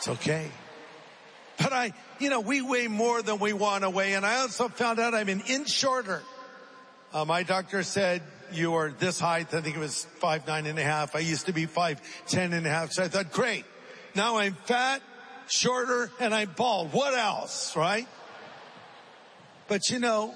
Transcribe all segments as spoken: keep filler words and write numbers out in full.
It's okay. But I, you know, we weigh more than we want to weigh. And I also found out I'm an inch shorter. Uh, my doctor said, you are this height. I think it was five, nine and a half. I used to be five, ten and a half. So I thought, great. Now I'm fat, shorter, and I'm bald. What else, right? But you know,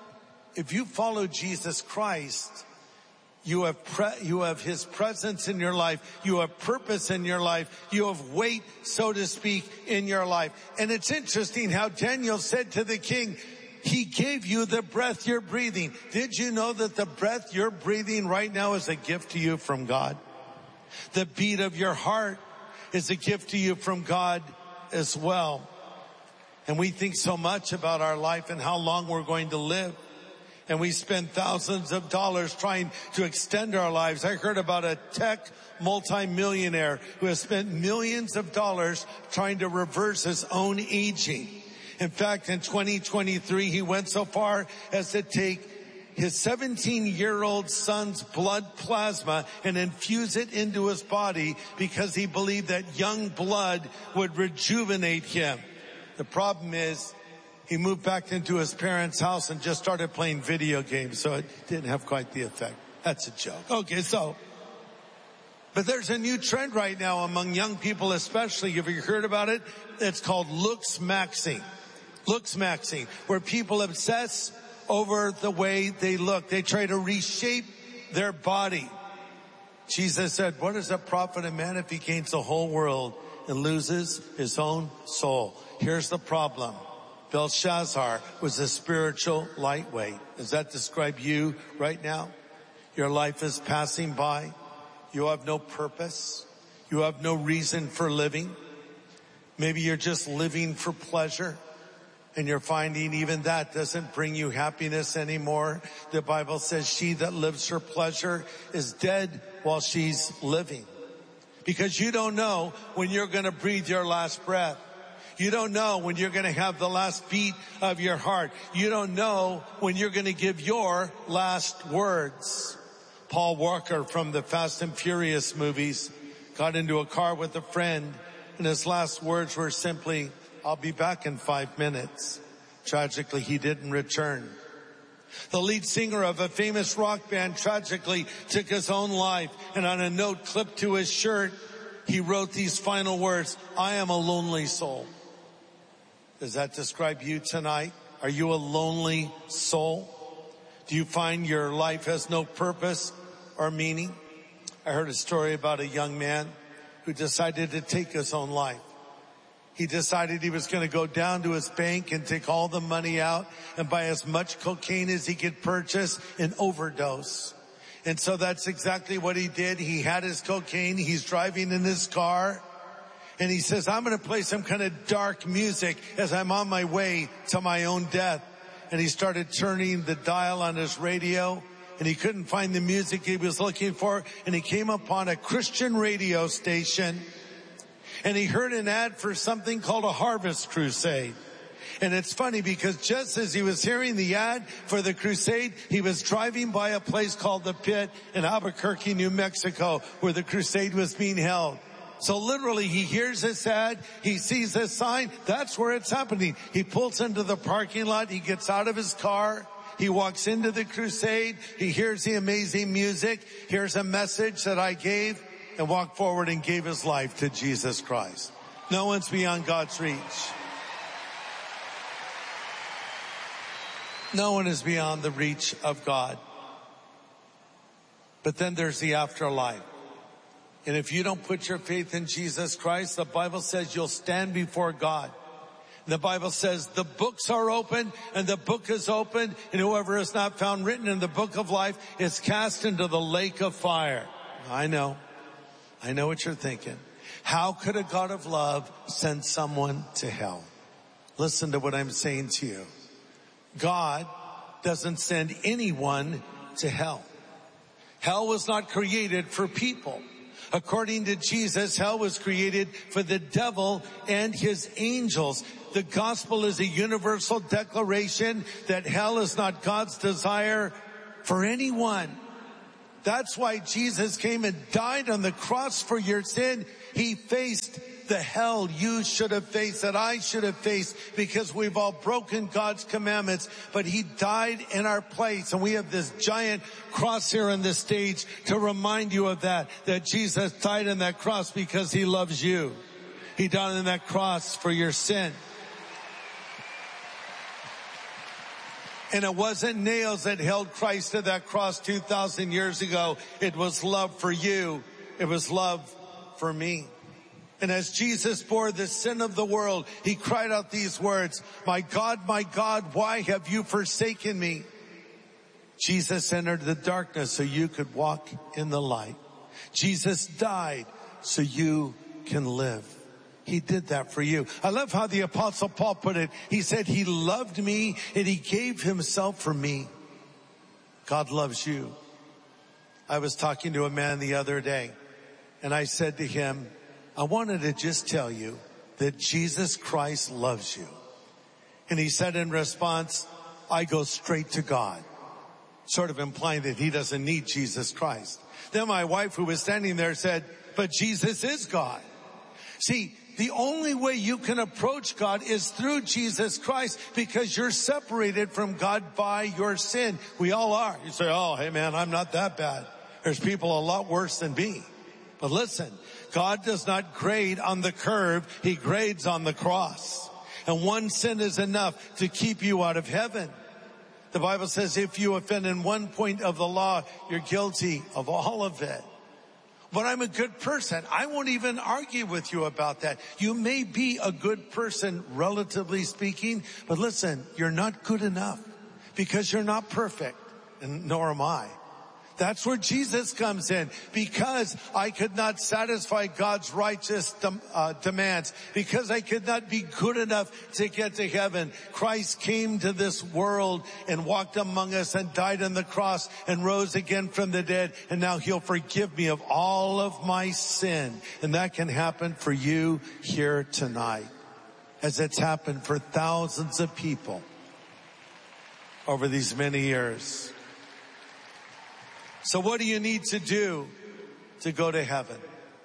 if you follow Jesus Christ, you have pre- you have his presence in your life. You have purpose in your life. You have weight, so to speak, in your life. And it's interesting how Daniel said to the king, he gave you the breath you're breathing. Did you know that the breath you're breathing right now is a gift to you from God? The beat of your heart is a gift to you from God as well. And we think so much about our life and how long we're going to live. And we spend thousands of dollars trying to extend our lives. I heard about a tech multimillionaire who has spent millions of dollars trying to reverse his own aging. In fact, in twenty twenty-three, he went so far as to take his seventeen-year-old son's blood plasma and infuse it into his body because he believed that young blood would rejuvenate him. The problem is, he moved back into his parents' house and just started playing video games, so it didn't have quite the effect. That's a joke. Okay, so, but there's a new trend right now among young people especially. Have you heard about it? It's called looks maxing. Looks maxing, where people obsess over the way they look. They try to reshape their body. Jesus said, what does it profit a man if he gains the whole world and loses his own soul? Here's the problem. Belshazzar was a spiritual lightweight. Does that describe you right now? Your life is passing by. You have no purpose. You have no reason for living. Maybe you're just living for pleasure. And you're finding even that doesn't bring you happiness anymore. The Bible says she that lives for pleasure is dead while she's living. Because you don't know when you're going to breathe your last breath. You don't know when you're going to have the last beat of your heart. You don't know when you're going to give your last words. Paul Walker from the Fast and Furious movies got into a car with a friend, and his last words were simply, I'll be back in five minutes. Tragically, he didn't return. The lead singer of a famous rock band tragically took his own life, and on a note clipped to his shirt, he wrote these final words, I am a lonely soul. Does that describe you tonight? Are you a lonely soul? Do you find your life has no purpose or meaning? I heard a story about a young man who decided to take his own life. He decided he was going to go down to his bank and take all the money out and buy as much cocaine as he could purchase and overdose. And so that's exactly what he did. He had his cocaine. He's driving in his car. And he says, I'm going to play some kind of dark music as I'm on my way to my own death. And he started turning the dial on his radio. And he couldn't find the music he was looking for. And he came upon a Christian radio station. And he heard an ad for something called a Harvest Crusade. And it's funny because just as he was hearing the ad for the crusade, he was driving by a place called The Pit in Albuquerque, New Mexico, where the crusade was being held. So literally he hears this ad, he sees this sign, that's where it's happening. He pulls into the parking lot, he gets out of his car, he walks into the crusade, he hears the amazing music, hears a message that I gave, and walked forward and gave his life to Jesus Christ. No one's beyond God's reach. No one is beyond the reach of God. But then there's the afterlife. And if you don't put your faith in Jesus Christ, the Bible says you'll stand before God. The Bible says the books are open and the book is opened, and whoever is not found written in the book of life is cast into the lake of fire. I know. I know what you're thinking. How could a God of love send someone to hell? Listen to what I'm saying to you. God doesn't send anyone to hell. Hell was not created for people. According to Jesus, hell was created for the devil and his angels. The gospel is a universal declaration that hell is not God's desire for anyone. That's why Jesus came and died on the cross for your sin. He faced the hell you should have faced, that I should have faced, because we've all broken God's commandments, but he died in our place. And we have this giant cross here on this stage to remind you of that, that Jesus died on that cross because he loves you. He died on that cross for your sin. And it wasn't nails that held Christ to that cross two thousand years ago. It was love for you. It was love for me. And as Jesus bore the sin of the world, he cried out these words, "My God, my God, why have you forsaken me?" Jesus entered the darkness so you could walk in the light. Jesus died so you can live. He did that for you. I love how the Apostle Paul put it. He said, he loved me and he gave himself for me. God loves you. I was talking to a man the other day, and I said to him, I wanted to just tell you that Jesus Christ loves you. And he said in response, I go straight to God. Sort of implying that he doesn't need Jesus Christ. Then my wife, who was standing there, said, but Jesus is God. See, the only way you can approach God is through Jesus Christ, because you're separated from God by your sin. We all are. You say, oh, hey man, I'm not that bad. There's people a lot worse than me. But listen, God does not grade on the curve. He grades on the cross. And one sin is enough to keep you out of heaven. The Bible says if you offend in one point of the law, you're guilty of all of it. But I'm a good person. I won't even argue with you about that. You may be a good person, relatively speaking, but listen, you're not good enough because you're not perfect, and nor am I. That's where Jesus comes in, because I could not satisfy God's righteous dem- uh, demands, because I could not be good enough to get to heaven. Christ came to this world and walked among us and died on the cross and rose again from the dead. And now he'll forgive me of all of my sin. And that can happen for you here tonight, as it's happened for thousands of people over these many years. So what do you need to do to go to heaven?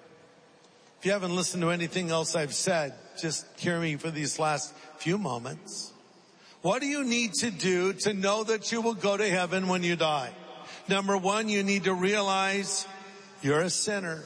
If you haven't listened to anything else I've said, just hear me for these last few moments. What do you need to do to know that you will go to heaven when you die? Number one, you need to realize you're a sinner.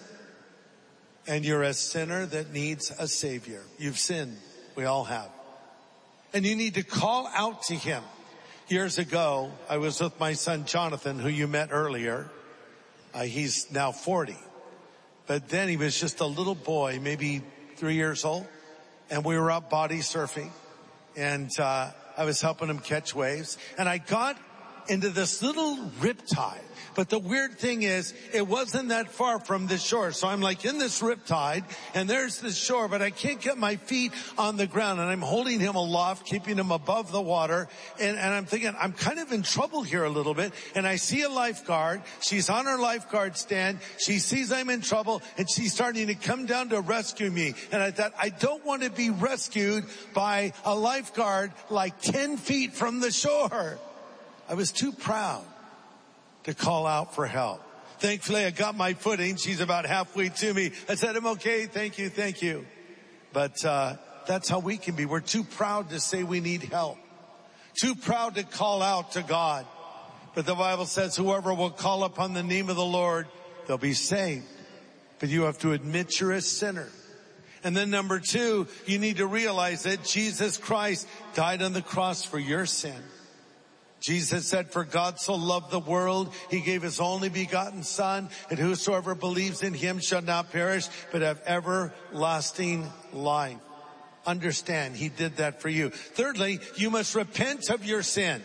And you're a sinner that needs a Savior. You've sinned. We all have. And you need to call out to him. Years ago, I was with my son Jonathan, who you met earlier. Uh, he's now forty. But then he was just a little boy, maybe three years old. And we were out body surfing. And uh, I was helping him catch waves. And I got into this little riptide. But the weird thing is, it wasn't that far from the shore. So I'm like in this riptide, and there's the shore, but I can't get my feet on the ground. And I'm holding him aloft, keeping him above the water. And, and I'm thinking, I'm kind of in trouble here a little bit. And I see a lifeguard. She's on her lifeguard stand. She sees I'm in trouble, and she's starting to come down to rescue me. And I thought, I don't want to be rescued by a lifeguard like ten feet from the shore. I was too proud to call out for help. Thankfully, I got my footing. She's about halfway to me. I said, I'm okay. Thank you. Thank you. But uh that's how we can be. We're too proud to say we need help. Too proud to call out to God. But the Bible says whoever will call upon the name of the Lord, they'll be saved. But you have to admit you're a sinner. And then number two, you need to realize that Jesus Christ died on the cross for your sin. Jesus said, for God so loved the world, he gave his only begotten son, and whosoever believes in him shall not perish, but have everlasting life. Understand, he did that for you. Thirdly, you must repent of your sin.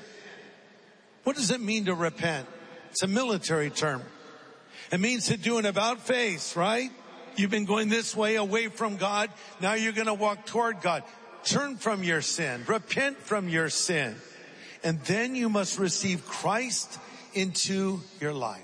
What does it mean to repent? It's a military term. It means to do an about face, right? You've been going this way away from God. Now you're going to walk toward God. Turn from your sin. Repent from your sin. And then you must receive Christ into your life.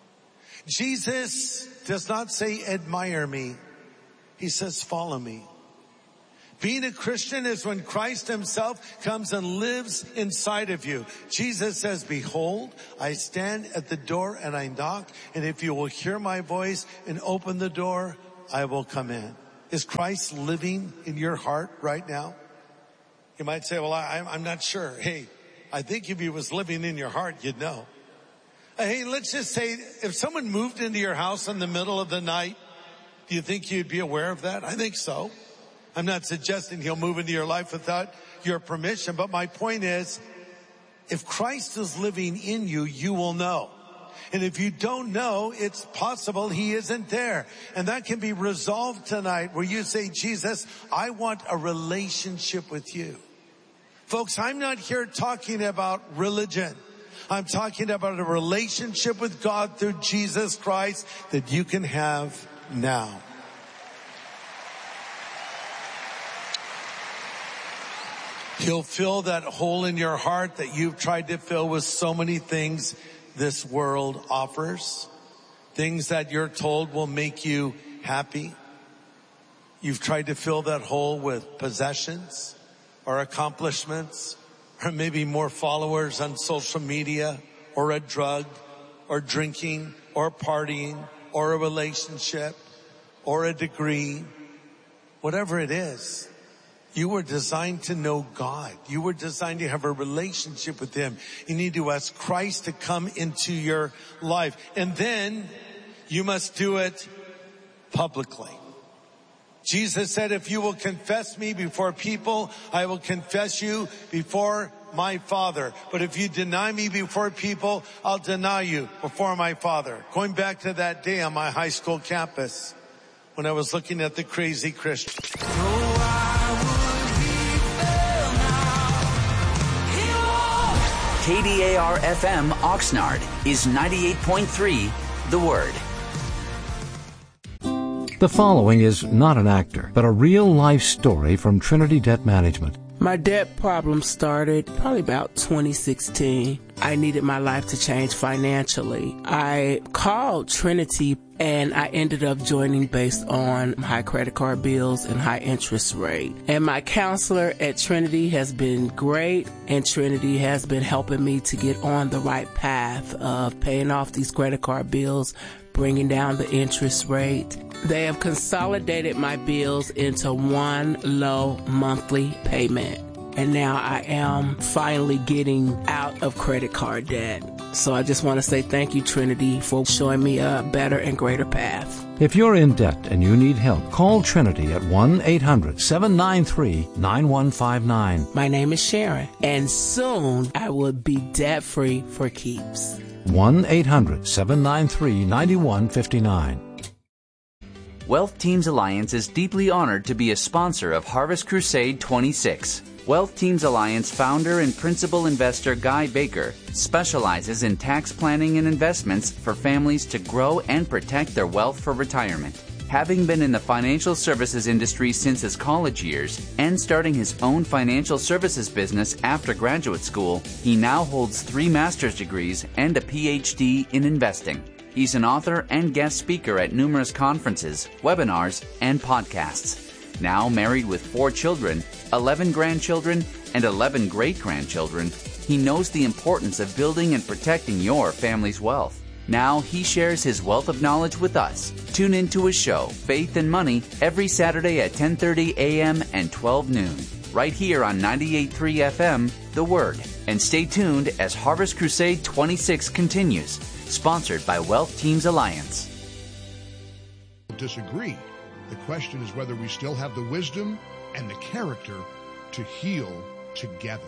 Jesus does not say, admire me. He says, follow me. Being a Christian is when Christ himself comes and lives inside of you. Jesus says, behold, I stand at the door and I knock. And if you will hear my voice and open the door, I will come in. Is Christ living in your heart right now? You might say, well, I, I'm not sure. Hey, I think if he was living in your heart, you'd know. Hey, let's just say if someone moved into your house in the middle of the night, do you think you'd be aware of that? I think so. I'm not suggesting he'll move into your life without your permission, but my point is, if Christ is living in you, you will know. And if you don't know, it's possible he isn't there. And that can be resolved tonight where you say, Jesus, I want a relationship with you. Folks, I'm not here talking about religion. I'm talking about a relationship with God through Jesus Christ that you can have now. He'll fill that hole in your heart that you've tried to fill with so many things this world offers. Things that you're told will make you happy. You've tried to fill that hole with possessions or accomplishments or maybe more followers on social media or a drug or drinking or partying or a relationship or a degree. Whatever it is. You were designed to know God. You were designed to have a relationship with him. You need to ask Christ to come into your life. And then you must do it publicly. Jesus said, if you will confess me before people, I will confess you before my Father. But if you deny me before people, I'll deny you before my Father. Going back to that day on my high school campus when I was looking at the crazy Christians. K D A R F M Oxnard is ninety-eight point three, The Word. The following is not an actor, but a real-life story from Trinity Debt Management. My debt problem started probably about twenty sixteen. I needed my life to change financially. I called Trinity and I ended up joining based on high credit card bills and high interest rate. And my counselor at Trinity has been great, and Trinity has been helping me to get on the right path of paying off these credit card bills, bringing down the interest rate. They have consolidated my bills into one low monthly payment. And now I am finally getting out of credit card debt. So I just want to say thank you, Trinity, for showing me a better and greater path. If you're in debt and you need help, call Trinity at one eight hundred seven nine three nine one five nine. My name is Sharon, and soon I will be debt-free for keeps. one eight hundred seven nine three nine one five nine. Wealth Teams Alliance is deeply honored to be a sponsor of Harvest Crusade twenty-six. Wealth Teams Alliance founder and principal investor Guy Baker specializes in tax planning and investments for families to grow and protect their wealth for retirement. Having been in the financial services industry since his college years and starting his own financial services business after graduate school, he now holds three master's degrees and a P H D in investing. He's an author and guest speaker at numerous conferences, webinars, and podcasts. Now married with four children, eleven grandchildren, and eleven great-grandchildren, he knows the importance of building and protecting your family's wealth. Now he shares his wealth of knowledge with us. Tune into his show, Faith and Money, every Saturday at ten thirty a.m. and twelve noon, right here on ninety-eight point three F M, The Word. And stay tuned as Harvest Crusade twenty-six continues, sponsored by Wealth Teams Alliance. Disagree. The question is whether we still have the wisdom and the character to heal together.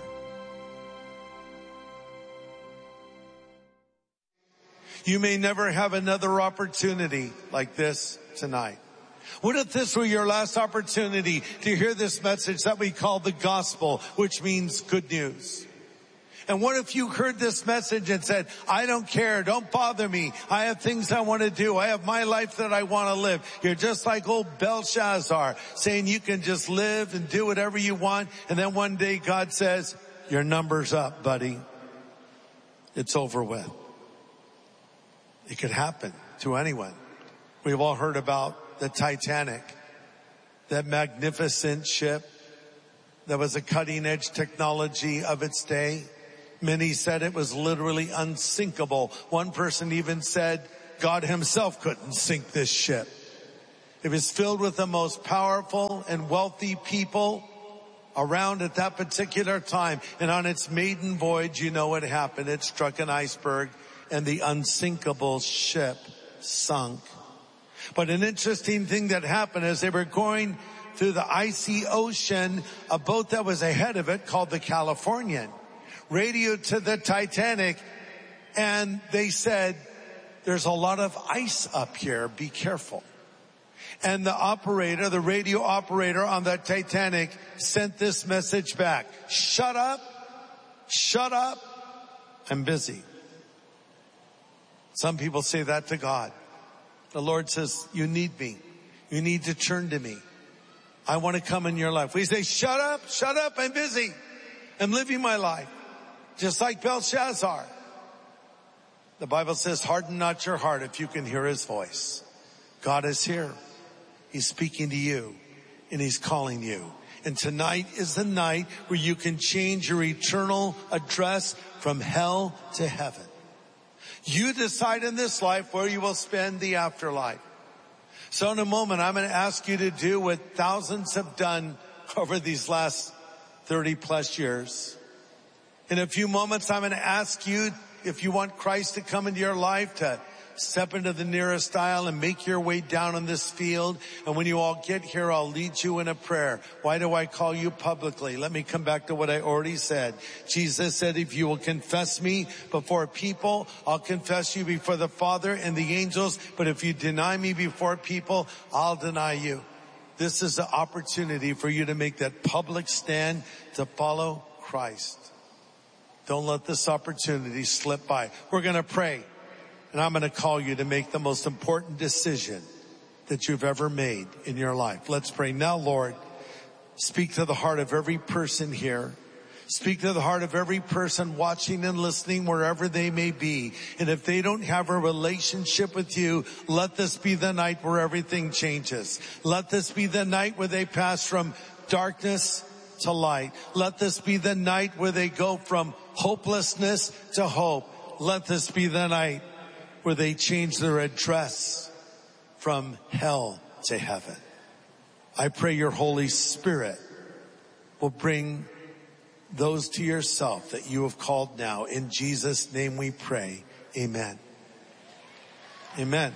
You may never have another opportunity like this tonight. What if this were your last opportunity to hear this message that we call the gospel, which means good news? And what if you heard this message and said, I don't care, don't bother me, I have things I want to do, I have my life that I want to live. You're just like old Belshazzar, saying you can just live and do whatever you want, and then one day God says, your number's up, buddy. It's over with. It could happen to anyone. We've all heard about the Titanic, that magnificent ship that was a cutting-edge technology of its day. Many said it was literally unsinkable. One person even said God himself couldn't sink this ship. It was filled with the most powerful and wealthy people around at that particular time. And on its maiden voyage, you know what happened. It struck an iceberg and the unsinkable ship sunk. But an interesting thing that happened as they were going through the icy ocean, a boat that was ahead of it called the Californian radioed to the Titanic, and they said, there's a lot of ice up here, be careful. And the operator, the radio operator on that Titanic sent this message back. Shut up, shut up, I'm busy. Some people say that to God. The Lord says, you need me. You need to turn to me. I want to come in your life. We say, shut up, shut up, I'm busy. I'm living my life. Just like Belshazzar. The Bible says, harden not your heart if you can hear his voice. God is here. He's speaking to you and he's calling you. And tonight is the night where you can change your eternal address from hell to heaven. You decide in this life where you will spend the afterlife. So in a moment, I'm going to ask you to do what thousands have done over these last thirty plus years. In a few moments, I'm going to ask you, if you want Christ to come into your life, to step into the nearest aisle and make your way down on this field. And when you all get here, I'll lead you in a prayer. Why do I call you publicly? Let me come back to what I already said. Jesus said, if you will confess me before people, I'll confess you before the Father and the angels. But if you deny me before people, I'll deny you. This is the opportunity for you to make that public stand to follow Christ. Don't let this opportunity slip by. We're going to pray. And I'm going to call you to make the most important decision that you've ever made in your life. Let's pray. Now, Lord, speak to the heart of every person here. Speak to the heart of every person watching and listening wherever they may be. And if they don't have a relationship with you, let this be the night where everything changes. Let this be the night where they pass from darkness to light. Let this be the night where they go from hopelessness to hope. Let this be the night where they change their address from hell to heaven. I pray your Holy Spirit will bring those to yourself that you have called now. In Jesus' name we pray. Amen. Amen.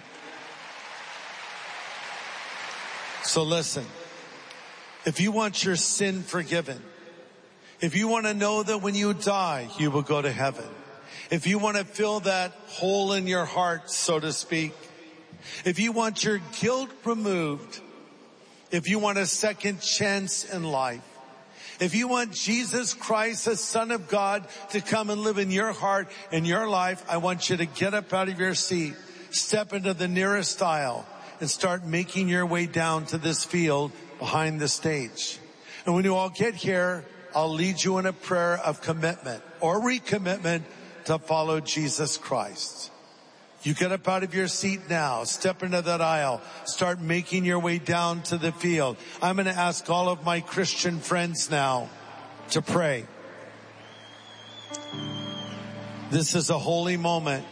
So listen, if you want your sin forgiven, if you want to know that when you die, you will go to heaven, if you want to fill that hole in your heart, so to speak, if you want your guilt removed, if you want a second chance in life, if you want Jesus Christ, the Son of God, to come and live in your heart and your life, I want you to get up out of your seat, step into the nearest aisle, and start making your way down to this field behind the stage. And when you all get here, I'll lead you in a prayer of commitment or recommitment to follow Jesus Christ. You get up out of your seat now, step into that aisle, start making your way down to the field. I'm going to ask all of my Christian friends now to pray. This is a holy moment.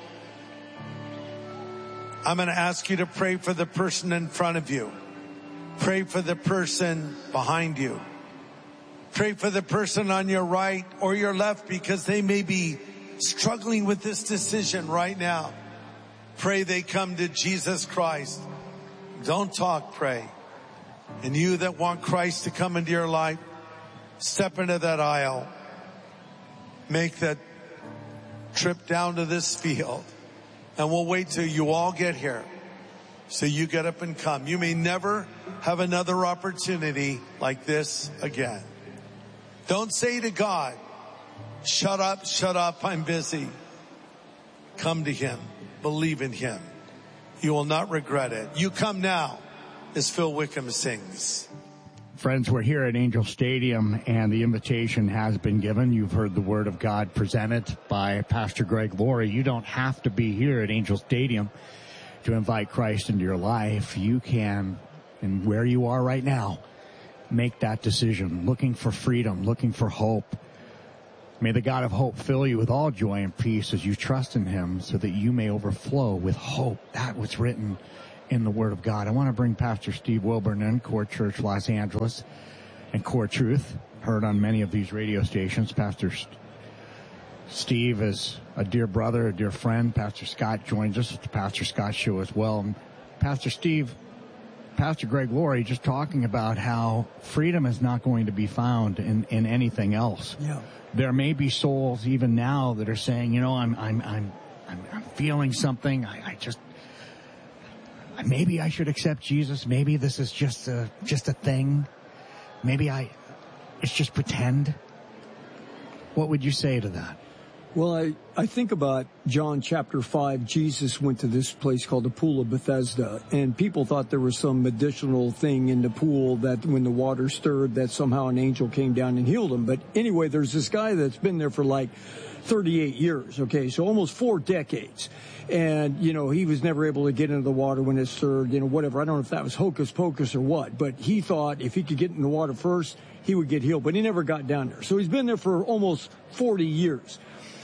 I'm going to ask you to pray for the person in front of you. Pray for the person behind you. Pray for the person on your right or your left, because they may be struggling with this decision right now. Pray they come to Jesus Christ. Don't talk, pray. And you that want Christ to come into your life, step into that aisle. Make that trip down to this field. And we'll wait till you all get here, so you get up and come. You may never have another opportunity like this again. Don't say to God, shut up, shut up, I'm busy. Come to him. Believe in him. You will not regret it. You come now, as Phil Wickham sings. Friends, we're here at Angel Stadium, and the invitation has been given. You've heard the Word of God presented by Pastor Greg Laurie. You don't have to be here at Angel Stadium to invite Christ into your life. You can, and where you are right now, make that decision, looking for freedom, looking for hope. May the God of hope fill you with all joy and peace as you trust in him, so that you may overflow with hope. That was written in the Word of God. I want to bring Pastor Steve Wilburn in, Core Church Los Angeles and Core Truth, heard on many of these radio stations. Pastor St- Steve is a dear brother, a dear friend. Pastor Scott joins us at the Pastor Scott Show as well. And Pastor Steve, Pastor Greg Laurie just talking about how freedom is not going to be found in, in anything else. Yeah. There may be souls even now that are saying, you know, I'm I'm I'm I'm, I'm feeling something. I, I just maybe I should accept Jesus. Maybe this is just a just a thing. Maybe I it's just pretend. What would you say to that? Well, I, I think about John chapter five. Jesus went to this place called the Pool of Bethesda, and people thought there was some medicinal thing in the pool that when the water stirred, that somehow an angel came down and healed him. But anyway, there's this guy that's been there for like thirty-eight years, okay, so almost four decades. And, you know, he was never able to get into the water when it stirred, you know, whatever. I don't know if that was hocus pocus or what, but he thought if he could get in the water first, he would get healed. But he never got down there. So he's been there for almost forty years.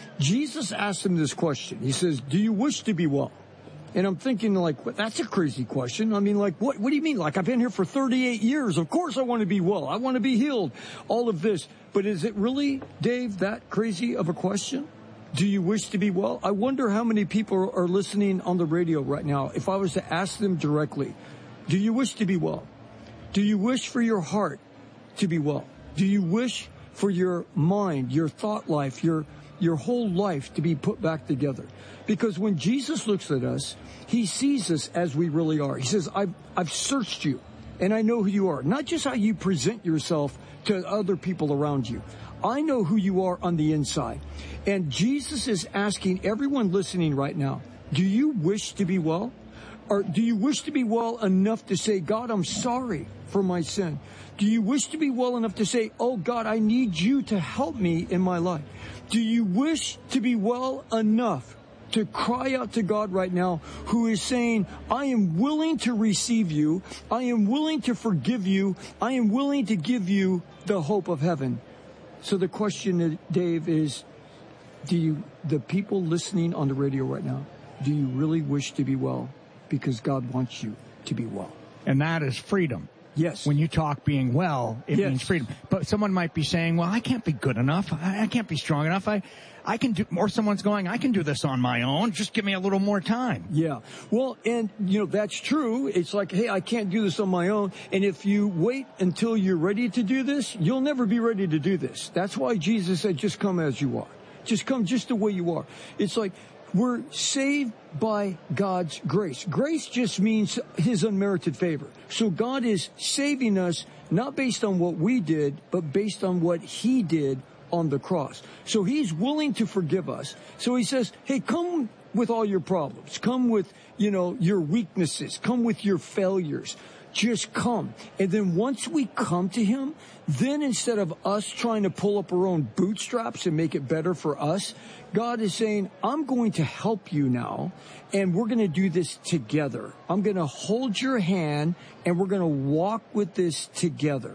Jesus asked him this question. He says, do you wish to be well? And I'm thinking, like, well, that's a crazy question. I mean, like, what, what do you mean? Like, I've been here for thirty-eight years. Of course I want to be well. I want to be healed. All of this. But is it really, Dave, that crazy of a question? Do you wish to be well? I wonder how many people are listening on the radio right now. If I was to ask them directly, do you wish to be well? Do you wish for your heart to be well? Do you wish for your mind, your thought life, your your whole life to be put back together? Because when Jesus looks at us, he sees us as we really are. He says, I've, I've searched you, and I know who you are. Not just how you present yourself to other people around you. I know who you are on the inside. And Jesus is asking everyone listening right now, do you wish to be well? Or do you wish to be well enough to say, God, I'm sorry for my sin? Do you wish to be well enough to say, oh, God, I need you to help me in my life? Do you wish to be well enough to cry out to God right now, who is saying, I am willing to receive you. I am willing to forgive you. I am willing to give you the hope of heaven. So the question, Dave, is, do you, the people listening on the radio right now, do you really wish to be well? Because God wants you to be well. And that is freedom. Yes. When you talk being well, it yes. means freedom. But someone might be saying, well, I can't be good enough. I, I can't be strong enough. I, I can do, or someone's going, I can do this on my own. Just give me a little more time. Yeah. Well, and, you know, that's true. It's like, hey, I can't do this on my own. And if you wait until you're ready to do this, you'll never be ready to do this. That's why Jesus said, just come as you are. Just come just the way you are. It's like, we're saved by God's grace. Grace just means his unmerited favor. So God is saving us not based on what we did, but based on what he did on the cross. So he's willing to forgive us. So he says, hey, come with all your problems. Come with, you know, your weaknesses. Come with your failures. Just come. And then once we come to him, then instead of us trying to pull up our own bootstraps and make it better for us, God is saying, I'm going to help you now, and we're going to do this together. I'm going to hold your hand, and we're going to walk with this together.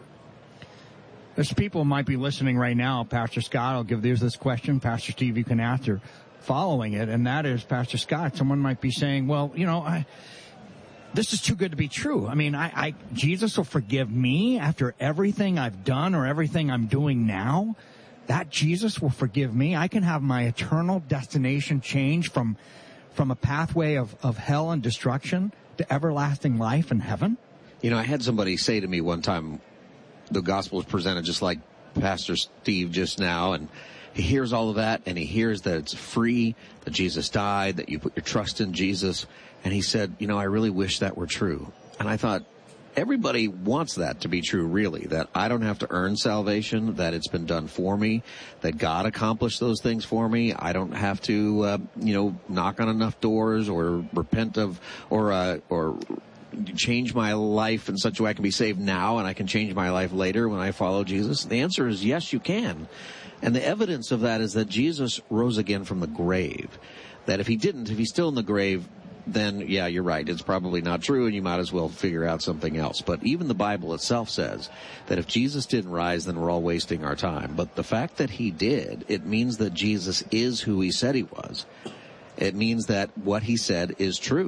There's people who might be listening right now. Pastor Scott, I'll give these this question. Pastor Steve, you can answer following it, and that is, Pastor Scott, someone might be saying, well, you know, I... this is too good to be true. I mean, I, I, Jesus will forgive me after everything I've done or everything I'm doing now. That Jesus will forgive me. I can have my eternal destination change from, from a pathway of, of hell and destruction to everlasting life in heaven. You know, I had somebody say to me one time, the gospel is presented just like Pastor Steve just now, and he hears all of that, and he hears that it's free, that Jesus died, that you put your trust in Jesus. And he said, you know, I really wish that were true. And I thought, everybody wants that to be true, really, that I don't have to earn salvation, that it's been done for me, that God accomplished those things for me. I don't have to, uh, you know, knock on enough doors or repent of, or, uh, or change my life in such a way I can be saved now and I can change my life later when I follow Jesus. The answer is yes, you can. And the evidence of that is that Jesus rose again from the grave. That if he didn't, if he's still in the grave, then, yeah, you're right. It's probably not true, and you might as well figure out something else. But even the Bible itself says that if Jesus didn't rise, then we're all wasting our time. But the fact that he did, it means that Jesus is who he said he was. It means that what he said is true.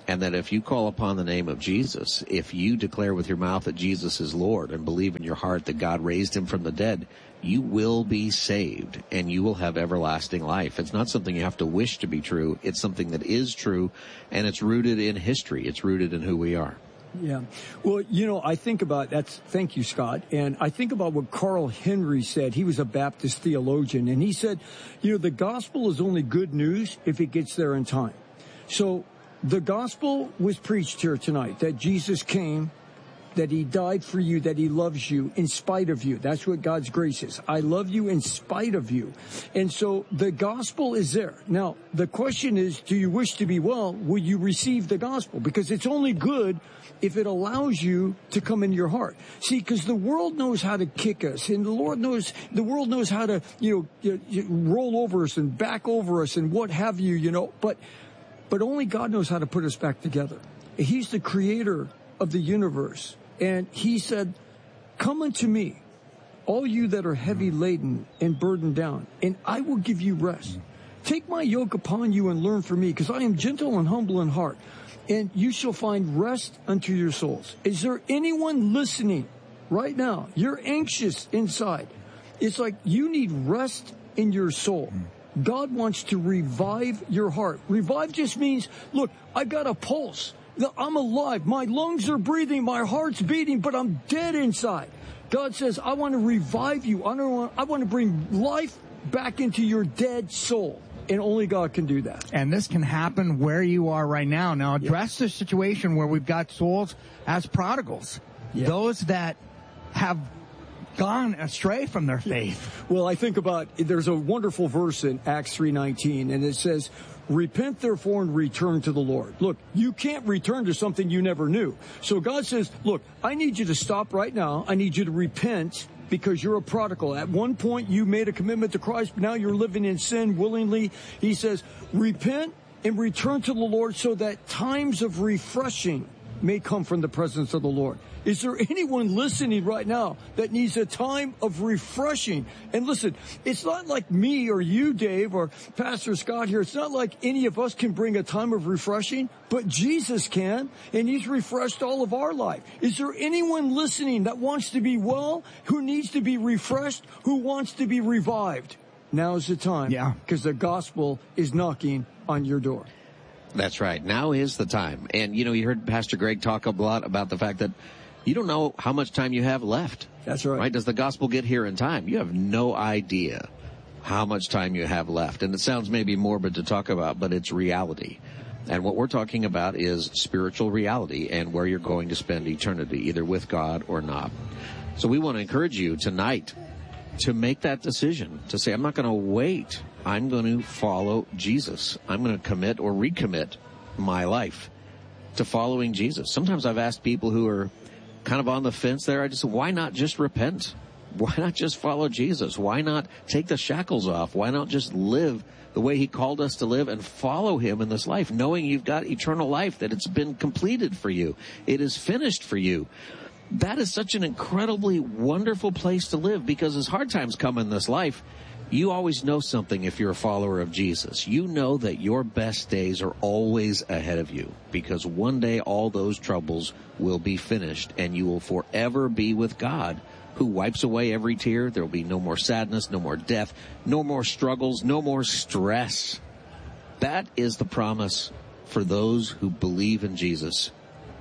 And that if you call upon the name of Jesus, if you declare with your mouth that Jesus is Lord and believe in your heart that God raised him from the dead, you will be saved and you will have everlasting life. It's not something you have to wish to be true. It's something that is true, and it's rooted in history. It's rooted in who we are. Yeah. Well, you know, I think about that's, thank you, Scott. And I think about what Carl Henry said. He was a Baptist theologian, and he said, you know, the gospel is only good news if it gets there in time. So the gospel was preached here tonight, that Jesus came, that he died for you, that he loves you in spite of you. That's what God's grace is. I love you in spite of you. And so the gospel is there. Now, the question is, do you wish to be well? Will you receive the gospel? Because it's only good if it allows you to come in your heart. See, because the world knows how to kick us, and the Lord knows, the world knows how to, you know, roll over us and back over us and what have you, you know, but, but only God knows how to put us back together. He's the creator of the universe. And he said, come unto me, all you that are heavy laden and burdened down, and I will give you rest. Take my yoke upon you and learn from me, because I am gentle and humble in heart, and you shall find rest unto your souls. Is there anyone listening right now? You're anxious inside. It's like you need rest in your soul. God wants to revive your heart. Revive just means, look, I got a pulse. I'm alive. My lungs are breathing. My heart's beating, but I'm dead inside. God says, I want to revive you. I want, I want to bring life back into your dead soul. And only God can do that. And this can happen where you are right now. Now, address the situation where we've got souls as prodigals. Yeah. Those that have gone astray from their faith. Well, I think about, there's a wonderful verse in Acts three nineteen, and it says, repent, therefore, and return to the Lord. Look, you can't return to something you never knew. So God says, look, I need you to stop right now. I need you to repent because you're a prodigal. At one point, you made a commitment to Christ, but now you're living in sin willingly. He says, repent and return to the Lord so that times of refreshing may come from the presence of the Lord. Is there anyone listening right now that needs a time of refreshing? And listen, it's not like me or you, Dave, or Pastor Scott here. It's not like any of us can bring a time of refreshing, but Jesus can, and he's refreshed all of our life. Is there anyone listening that wants to be well, who needs to be refreshed, who wants to be revived? Now's the time. Yeah. Because the gospel is knocking on your door. That's right. Now is the time. And, you know, you heard Pastor Greg talk a lot about the fact that you don't know how much time you have left. That's right. Right? Does the gospel get here in time? You have no idea how much time you have left. And it sounds maybe morbid to talk about, but it's reality. And what we're talking about is spiritual reality and where you're going to spend eternity, either with God or not. So we want to encourage you tonight to make that decision, to say, I'm not going to wait. I'm going to follow Jesus. I'm going to commit or recommit my life to following Jesus. Sometimes I've asked people who are kind of on the fence there, I just said, why not just repent? Why not just follow Jesus? Why not take the shackles off? Why not just live the way he called us to live and follow him in this life, knowing you've got eternal life, that it's been completed for you. It is finished for you. That is such an incredibly wonderful place to live, because as hard times come in this life, you always know something if you're a follower of Jesus. You know that your best days are always ahead of you, because one day all those troubles will be finished and you will forever be with God, who wipes away every tear. There will be no more sadness, no more death, no more struggles, no more stress. That is the promise for those who believe in Jesus.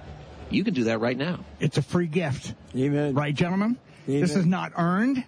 You can do that right now. It's a free gift. Amen. Right, gentlemen? Amen. This is not earned.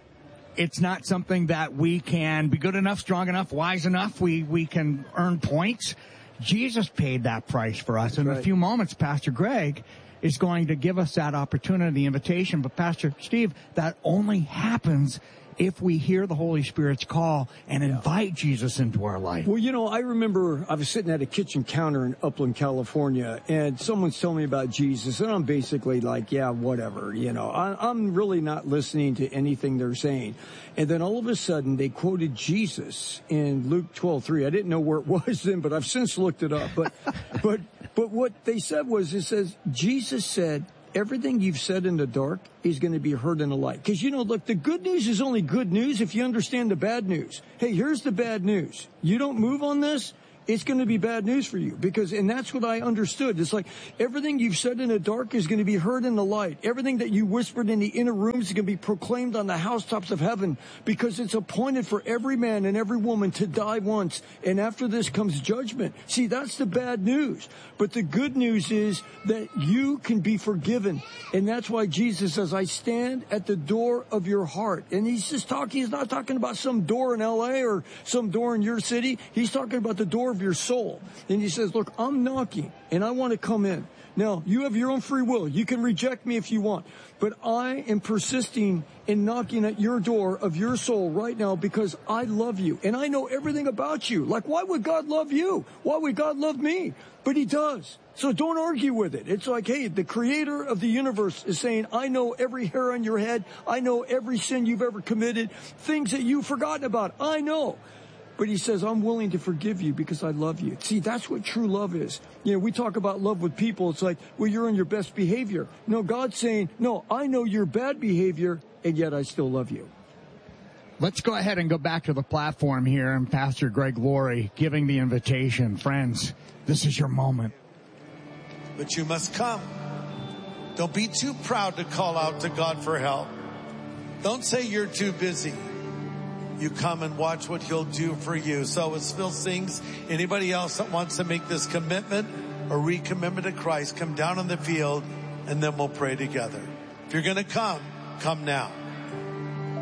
It's not something that we can be good enough, strong enough, wise enough. We, we can earn points. Jesus paid that price for us. That's in right. a few moments, Pastor Greg is going to give us that opportunity, the invitation. But Pastor Steve, that only happens if we hear the Holy Spirit's call and invite Jesus into our life. Well, you know, I remember I was sitting at a kitchen counter in Upland, California, and someone's telling me about Jesus, and I'm basically like, yeah, whatever, you know. I, I'm really not listening to anything they're saying. And then all of a sudden, they quoted Jesus in Luke twelve three. I didn't know where it was then, but I've since looked it up. But, but, but what they said was, it says, Jesus said, everything you've said in the dark is going to be heard in the light. Because, you know, look, the good news is only good news if you understand the bad news. Hey, here's the bad news. You don't move on this, it's going to be bad news for you. Because, and that's what I understood. It's like everything you've said in the dark is going to be heard in the light. Everything that you whispered in the inner rooms is going to be proclaimed on the housetops of heaven, because it's appointed for every man and every woman to die once. And after this comes judgment. See, that's the bad news. But the good news is that you can be forgiven. And that's why Jesus says, I stand at the door of your heart. And he's just talking, he's not talking about some door in L A or some door in your city. He's talking about the door of your soul. And he says, look, I'm knocking and I want to come in. Now, you have your own free will. You can reject me if you want. But I am persisting in knocking at your door of your soul right now because I love you. And I know everything about you. Like, why would God love you? Why would God love me? But he does. So don't argue with it. It's like, hey, the creator of the universe is saying, I know every hair on your head. I know every sin you've ever committed, things that you've forgotten about. I know. But he says, I'm willing to forgive you because I love you. See, that's what true love is. You know, we talk about love with people. It's like, well, you're on your best behavior. No, God's saying, no, I know your bad behavior, and yet I still love you. Let's go ahead and go back to the platform here, and Pastor Greg Laurie giving the invitation. Friends, this is your moment. But you must come. Don't be too proud to call out to God for help. Don't say you're too busy. You come and watch what he'll do for you. So as Phil sings, anybody else that wants to make this commitment or recommitment to Christ, come down on the field and then we'll pray together. If you're going to come, come now.